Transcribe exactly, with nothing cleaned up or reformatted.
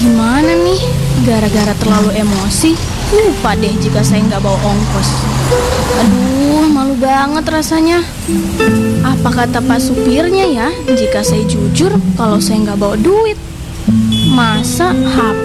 Gimana nih? Gara-gara terlalu emosi, lupa deh jika saya nggak bawa ongkos. Aduh, malu banget rasanya. Apa kata pak supirnya ya jika saya jujur kalau saya nggak bawa duit? Masa H P